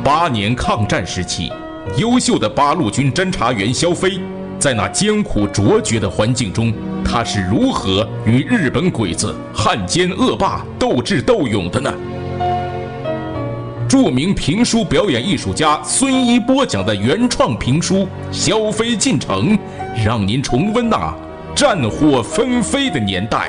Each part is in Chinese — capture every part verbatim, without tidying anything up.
八年抗战时期，优秀的八路军侦察员萧飞，在那艰苦卓绝的环境中，他是如何与日本鬼子汉奸恶霸斗智斗勇的呢？著名评书表演艺术家孙一播讲的原创评书《萧飞进城》，让您重温那战火纷飞的年代。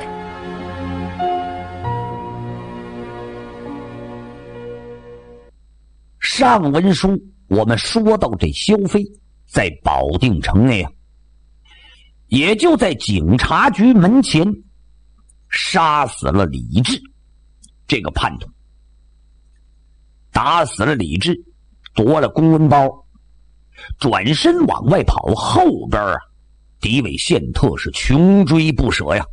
上文书我们说到这萧飞在保定城内啊，也就在警察局门前杀死了李治这个叛徒，打死了李治，夺了公文包，转身往外跑，后边啊敌伪宪特是穷追不舍呀，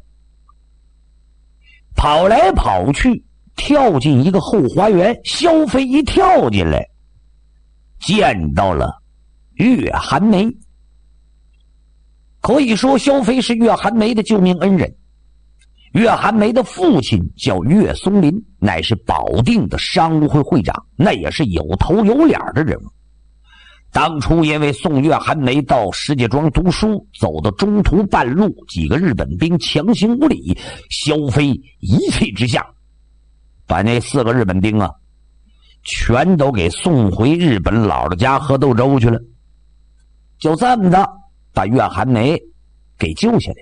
跑来跑去，跳进一个后花园，萧飞一跳进来，见到了岳寒梅。可以说萧飞是岳寒梅的救命恩人。岳寒梅的父亲叫岳松林，乃是保定的商务会会长，那也是有头有脸的人物。当初因为送岳寒梅到石家庄读书，走到中途半路，几个日本兵强行无礼，萧飞一气之下把那四个日本兵啊全都给送回日本姥姥家喝豆粥去了。就这么的把岳寒梅给救下来。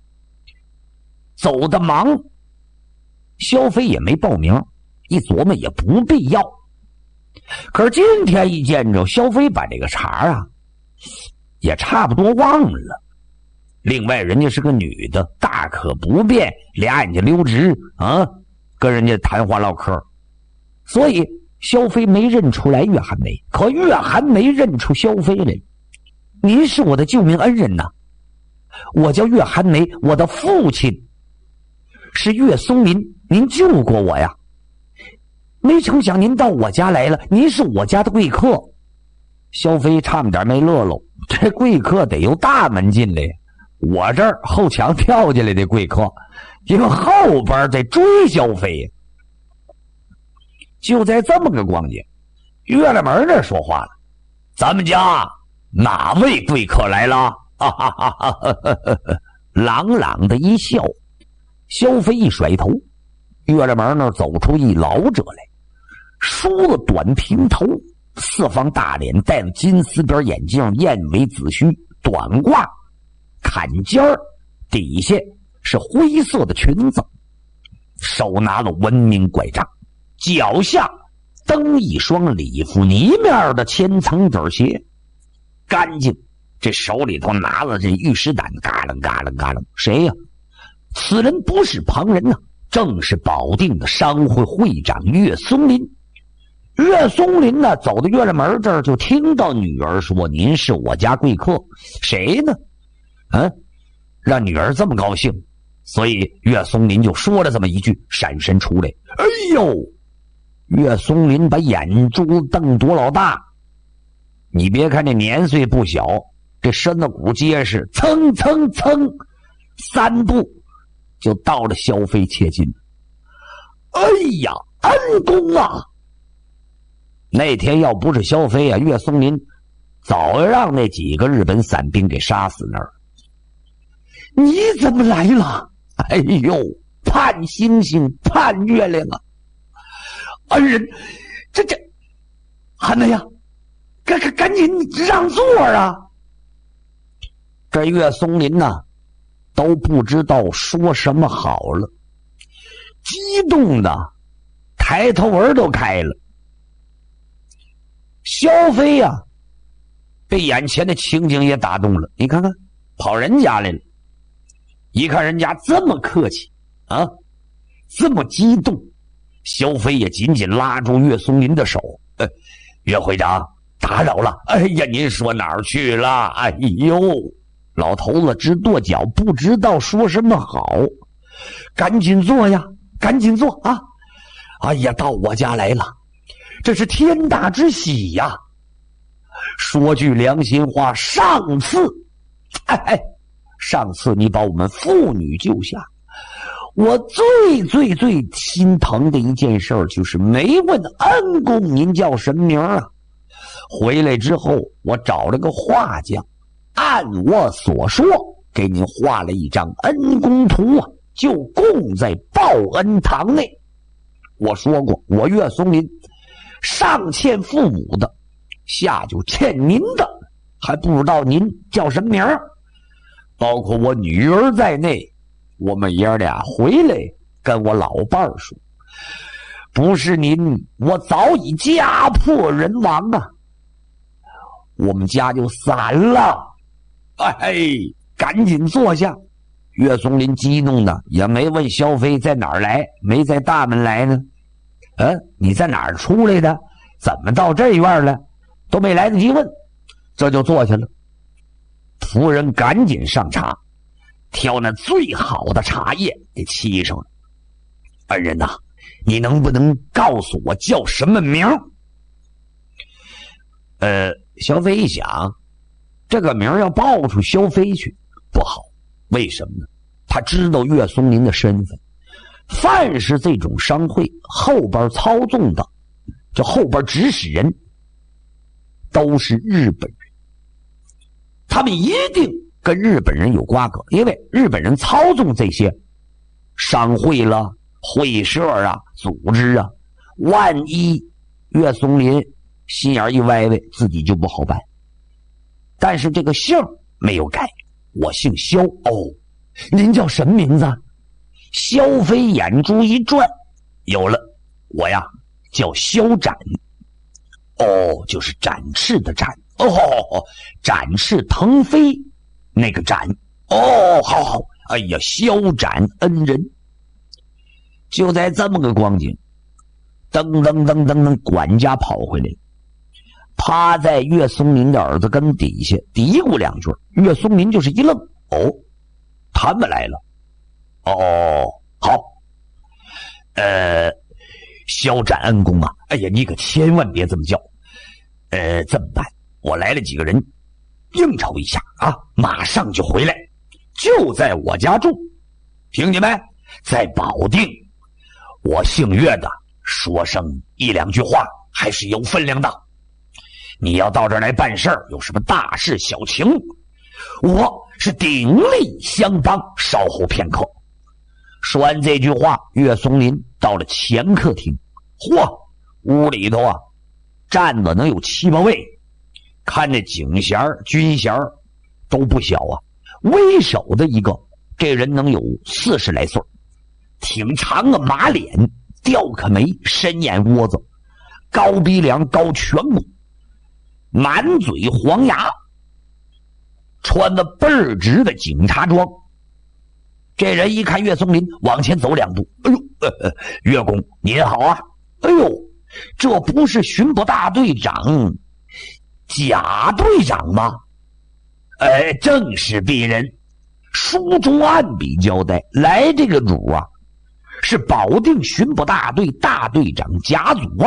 走的忙，萧飞也没报名，一琢磨也不必要。可是今天一见着萧飞把这个茬啊也差不多忘了。另外人家是个女的，大可不便俩眼睛溜直啊跟人家谈话唠嗑，所以萧飞没认出来岳寒梅。可岳寒梅认出萧飞来，您是我的救命恩人呐，我叫岳寒梅，我的父亲是岳松林，您救过我呀，没成想您到我家来了，您是我家的贵客。萧飞差点没乐喽，这贵客得由大门进来，我这儿后墙跳进来的贵客，因为后边在追萧飞。就在这么个光景，岳了门那说话了，咱们家哪位贵客来了？哈哈哈哈哈哈！朗朗的一笑。萧飞一甩头，岳了门那走出一老者来，梳了短平头，四方大脸，戴了金丝边眼镜，燕尾子须，短褂坎肩儿，底下是灰色的裙子，手拿了文明拐杖，脚下蹬一双里弗尼面的千层底鞋，干净。这手里头拿了这玉石胆，嘎楞嘎楞嘎楞。谁呀？此人不是旁人呐、啊，正是保定的商会会长岳松林。岳松林呢，走到岳了门这儿，就听到女儿说：“您是我家贵客。”谁呢？嗯，让女儿这么高兴，所以岳松林就说了这么一句，闪身出来。哎呦！岳松林把眼珠瞪多老大，你别看这年岁不小，这身子骨结实，蹭蹭蹭三步就到了萧飞切近。哎呀，恩公啊！那天要不是萧飞啊，岳松林早让那几个日本散兵给杀死那儿。你怎么来了？哎呦，盼星星盼月亮啊！恩人，这这，寒梅呀，赶赶赶紧让座啊！这岳松林呢、啊，都不知道说什么好了，激动的抬头纹都开了。萧飞呀、啊，被眼前的情景也打动了。你看看，跑人家来了，一看人家这么客气啊，这么激动，萧飞也紧紧拉住岳松林的手。呃，岳会长，打扰了。哎呀，您说哪儿去了？哎呦！老头子直跺脚，不知道说什么好。赶紧坐呀，赶紧坐啊！哎呀，到我家来了，这是天大之喜呀！说句良心话，上次，哎哎，上次你把我们妇女救下，我最最最心疼的一件事就是没问恩公您叫什么名啊？ 回来之后，我找了个画匠，按我所说，给您画了一张恩公图啊，就供在报恩堂内。我说过，我岳松林上欠父母的，下就欠您的，还不知道您叫什么名儿。包括我女儿在内，我们爷俩回来跟我老伴儿说，不是您，我早已家破人亡啊，我们家就散了。哎，赶紧坐下。岳松林激动的也没问萧飞在哪儿来，没在大门来呢。嗯，你在哪儿出来的？怎么到这院了？都没来得及问，这就坐下了。仆人赶紧上茶，挑那最好的茶叶给沏上了。恩人呐、啊，你能不能告诉我叫什么名？呃，萧飞一想，这个名要报出萧飞去不好，为什么呢？他知道岳松林的身份，凡是这种商会后边操纵的，这后边指使人都是日本人，他们一定跟日本人有瓜葛，因为日本人操纵这些商会了、会社啊、组织啊，万一岳松林心眼一歪歪，自己就不好办。但是这个姓没有改，我姓萧。哦，您叫什么名字？萧飞眼珠一转，有了，我呀叫萧展。哦，就是展翅的展。哦，展翅腾飞那个展。哦，好好，哎呀，萧展恩人。就在这么个光景，噔噔噔噔噔，管家跑回来，趴在岳松林的耳朵根底下嘀咕两句。岳松林就是一愣，哦，他们来了。哦，好，呃，萧展恩公啊，哎呀，你可千万别这么叫。呃，这么办？我来了几个人，应酬一下啊，马上就回来，就在我家住。听见没？在保定，我姓岳的，说声一两句话还是有分量的。你要到这儿来办事儿，有什么大事小情，我是鼎力相帮。稍后片刻。说完这句话，岳松林到了前客厅。嚯，屋里头啊站了能有七八位，看这警衔军衔都不小啊。为首的一个，这人能有四十来岁，挺长的马脸，雕刻眉，深眼窝子，高鼻梁，高颧骨，满嘴黄牙，穿的倍儿直的警察装。这人一看岳松林，往前走两步，哎呦，呃呃、岳公您好啊！哎呦，这不是巡捕大队长贾队长吗？哎，正是鄙人。书中暗笔交代，来这个主啊，是保定巡捕大队大队长贾祖望。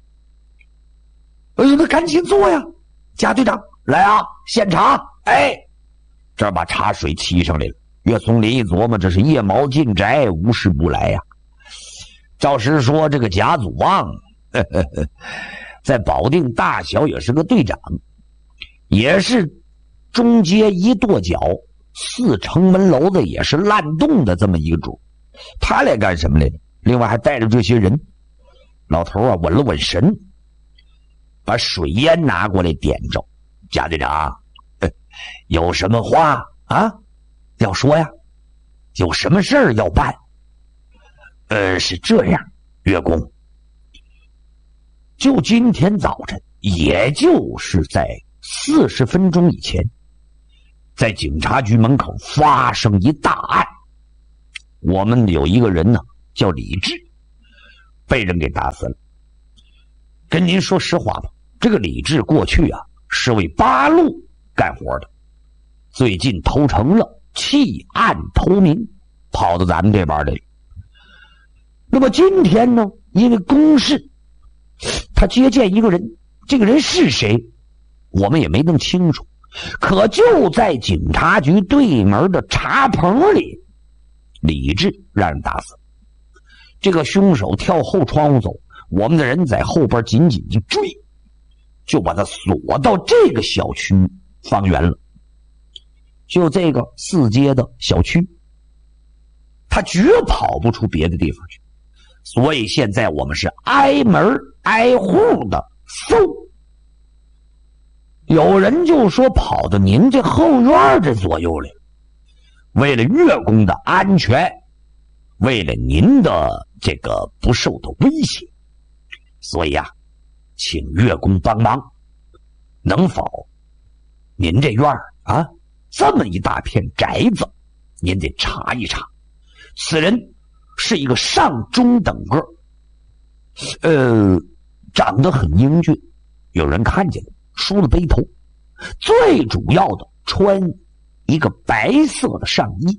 哎呦，那赶紧坐呀，贾队长，来啊，献茶。哎，这儿把茶水沏上来了。岳松林一琢磨，这是夜猫进宅，无事不来呀。照实说，这个贾祖望呵呵呵在保定大小也是个队长，也是中街一跺脚四城门楼子也是烂洞的这么一个主。他来干什么来了？另外还带着这些人。老头啊稳了稳神，把水烟拿过来点着。贾队长，呃、有什么话啊要说呀？有什么事儿要办？呃，是这样，岳公，就今天早晨，也就是在四十分钟以前，在警察局门口发生一大案。我们有一个人呢，叫李志，被人给打死了。跟您说实话吧，这个李志过去啊是为八路干活的，最近投诚了，弃暗投明，跑到咱们这边来了。那么今天呢，因为公事，他接见一个人，这个人是谁我们也没弄清楚，可就在警察局对门的茶棚里，李志让人打死。这个凶手跳后窗户走，我们的人在后边紧紧就追， 就把他锁到这个小区方圆了。就这个四街的小区，他绝跑不出别的地方去。所以现在我们是挨门挨户的搜。有人就说跑到您这后院这左右来，为了月宫的安全，为了您的这个不受到威胁，所以啊，请月宫帮忙，能否您这院啊这么一大片宅子，您得查一查，此人是一个上中等个，呃，长得很英俊，有人看见了，梳了背头，最主要的穿一个白色的上衣。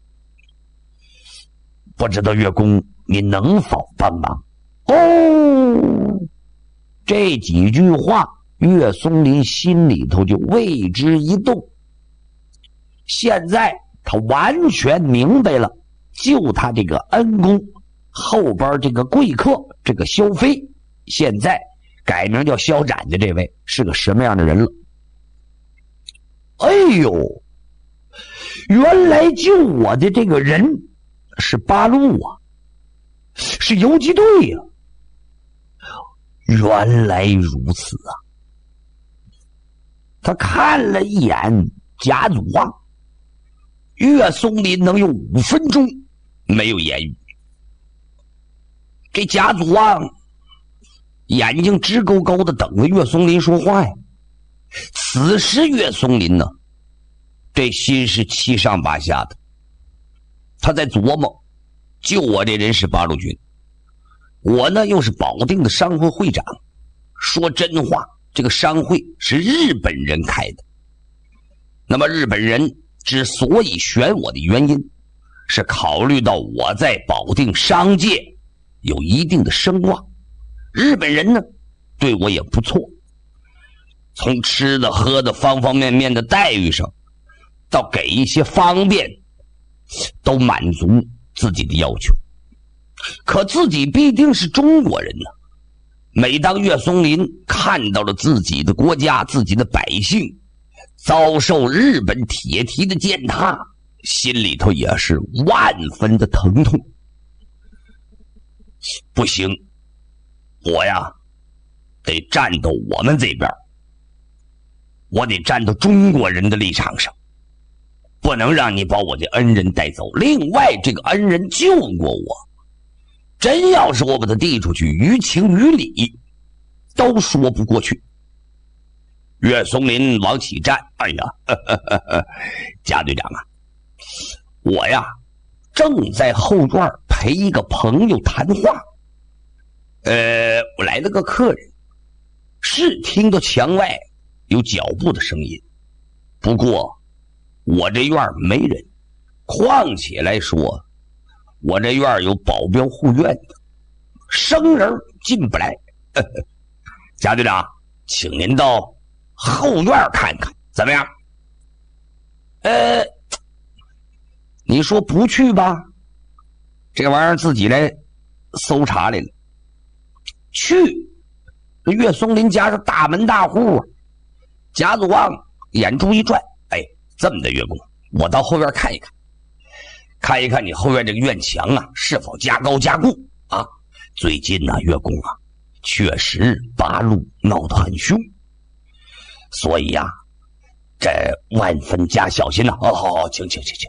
不知道月宫你能否帮忙？哦，这几句话岳松林心里头就为之一动。现在他完全明白了，就他这个恩公后边这个贵客，这个萧飞，现在改名叫萧展的这位是个什么样的人了。哎呦，原来救我的这个人是八路啊，是游击队呀、啊！原来如此啊！他看了一眼贾祖望，岳松林能有五分钟没有言语。这贾祖望眼睛直勾勾的等着岳松林说话呀。此时岳松林呢，这心是七上八下的。他在琢磨，救我这人是八路军，我呢又是保定的商会会长，说真话，这个商会是日本人开的。那么日本人之所以选我的原因，是考虑到我在保定商界有一定的声望，日本人呢对我也不错，从吃的喝的方方面面的待遇上，到给一些方便，都满足自己的要求。可自己必定是中国人呢、啊。每当岳松林看到了自己的国家、自己的百姓遭受日本铁蹄的践踏，心里头也是万分的疼痛。不行，我呀得站到我们这边，我得站到中国人的立场上，不能让你把我的恩人带走。另外，这个恩人救过我，真要是我把他递出去，于情于理都说不过去。岳松林往起站，哎呀，呵呵呵呵，贾队长啊，我呀正在后院陪一个朋友谈话，呃，我来了个客人，是听到墙外有脚步的声音，不过我这院没人，况且来说，我这院有保镖护院的，生人进不来。呵呵，贾队长，请您到后院看看，怎么样？呃，你说不去吧，这玩意儿自己来搜查来了。去，这岳松林家是大门大户啊。贾祖望眼珠一转，哎，这么的岳公，我到后院看一看，看一看你后院这个院墙啊，是否加高加固啊？最近呢、啊，岳公啊，确实八路闹得很凶，所以呀、啊，这万分加小心呐、啊！哦，好好，请请请请。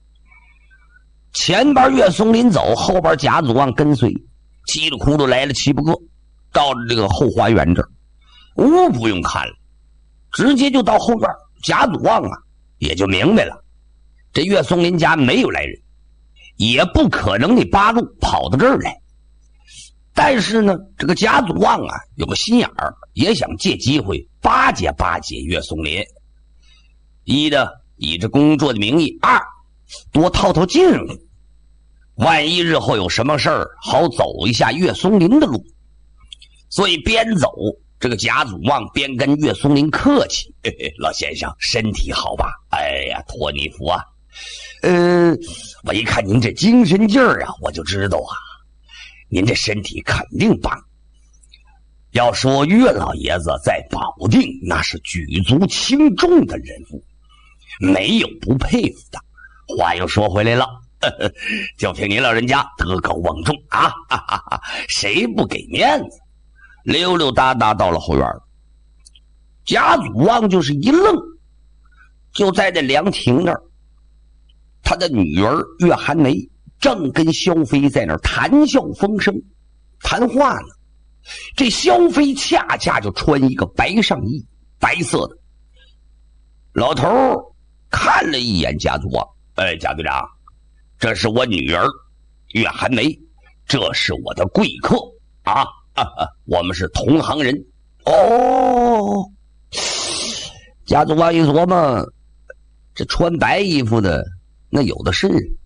前边岳松林走，后边贾祖望跟随，叽里咕噜来了七八个，到了这个后花园这儿，屋不用看了，直接就到后院。贾祖望啊，也就明白了，这岳松林家没有来人，也不可能你八路跑到这儿来。但是呢，这个贾祖望啊，有个心眼儿，也想借机会巴结巴结岳松林。一的以这工作的名义，二多套套近乎，万一日后有什么事儿，好走一下岳松林的路。所以边走，这个贾祖望边跟岳松林客气：“嘿嘿，老先生身体好吧？哎呀，托你福啊！呃，我一看您这精神劲儿啊，我就知道啊，您这身体肯定棒。 要说岳老爷子在保定那是举足轻重的人物，没有不佩服的。话又说回来了，呵呵，就凭您老人家德高望重啊，哈哈哈，谁不给面子？溜溜达达到了后院，贾祖旺就是一愣，就在那凉亭那儿，他的女儿岳寒梅正跟萧飞在那儿谈笑风生谈话呢。这萧飞恰恰就穿一个白上衣，白色的。老头看了一眼贾祖旺，哎，贾队长，这是我女儿岳寒梅，这是我的贵客啊，啊啊我们是同行人。哦，贾祖旺一琢磨，这穿白衣服的那有的是，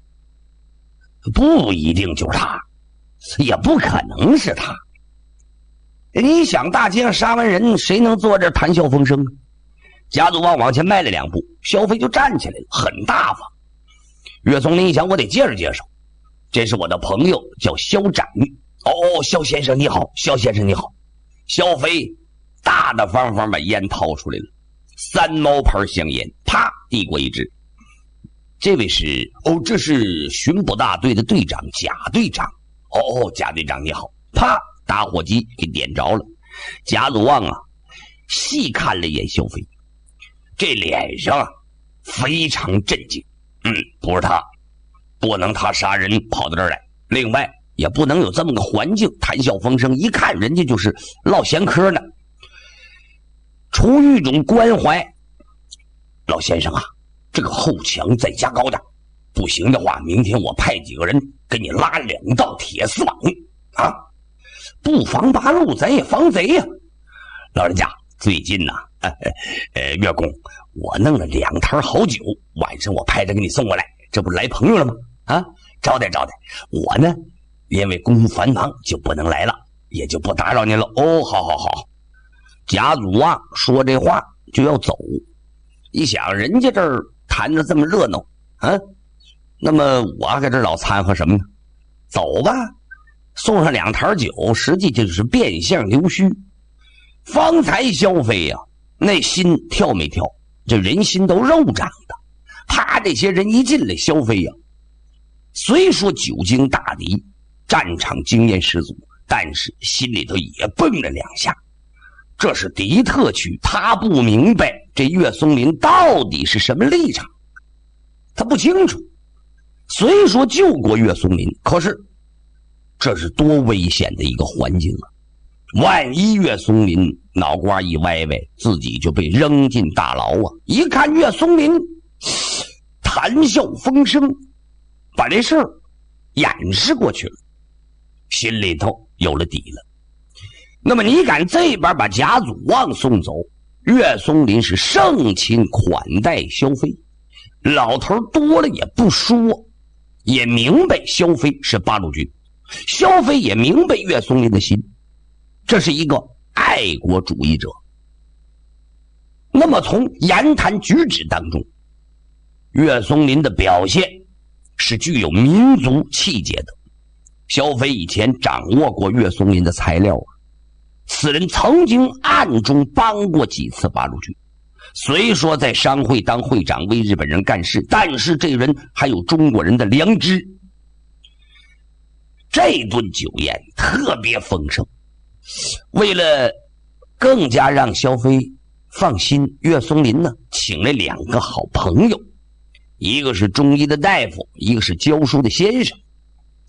不一定就是他，也不可能是他。你想，大街上杀完人，谁能坐这谈笑风生？贾祖旺往前迈了两步，萧飞就站起来了，很大方。岳松林一想，我得介绍介绍，这是我的朋友，叫萧展。哦，萧先生你好，萧先生你好。萧飞大大方方把烟掏出来了，三毛牌香烟，啪递过一支。这位是哦，这是巡捕大队的队长贾队长。哦，贾队长你好，啪。打火机给点着了，贾祖旺啊，细看了一眼萧飞，这脸上啊非常震惊。嗯，不是他，不能他杀人跑到这儿来。另外，也不能有这么个环境，谈笑风生，一看人家就是唠闲嗑呢。出于一种关怀，老先生啊，这个后墙再加高点，不行的话，明天我派几个人给你拉两道铁丝网啊。不防八路，咱也防贼呀、啊！老人家，最近呢、啊，呃，岳公，我弄了两坛好酒，晚上我派人给你送过来，这不是来朋友了吗？啊，招待招待。我呢，因为公务繁忙，就不能来了，也就不打扰您了。哦，好好好。贾祖旺说这话就要走，一想人家这儿谈得这么热闹，啊，那么我搁这老掺和什么呢？走吧。送上两坛酒，实际就是变相溜须。方才萧飞呀、啊，那心跳没跳？这人心都肉长的。他这些人一进来，萧飞呀、啊，虽说久经大敌，战场经验十足，但是心里头也蹦了两下。这是敌特区，他不明白这岳松林到底是什么立场，他不清楚。虽说救过岳松林，可是这是多危险的一个环境啊！万一岳松林脑瓜一歪歪，自己就被扔进大牢啊！一看岳松林谈笑风生，把这事儿掩饰过去了，心里头有了底了。那么你敢这边把贾祖旺送走，岳松林是盛情款待萧飞，老头多了也不说，也明白萧飞是八路军。萧飞也明白岳松林的心，这是一个爱国主义者。那么从言谈举止当中，岳松林的表现是具有民族气节的。萧飞以前掌握过岳松林的材料啊，此人曾经暗中帮过几次八路军，虽说在商会当会长为日本人干事，但是这人还有中国人的良知。这顿酒宴特别丰盛，为了更加让萧飞放心，岳松林呢请了两个好朋友，一个是中医的大夫，一个是教书的先生。